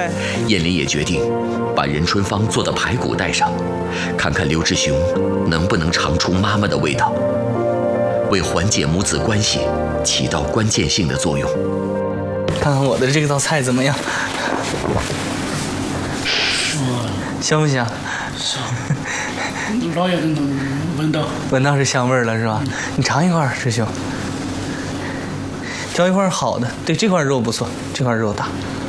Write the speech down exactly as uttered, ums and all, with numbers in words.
对。 燕林也决定把任春芳做的排骨带上，看看刘志雄能不能尝出妈妈的味道，为缓解母子关系起到关键性的作用。 看看我的这道菜怎么样？香不香？ 香。老远都能闻到。 闻到是香味儿了是吧？你尝一块，师兄。挑一块好的，对，这块肉不错，这块肉大。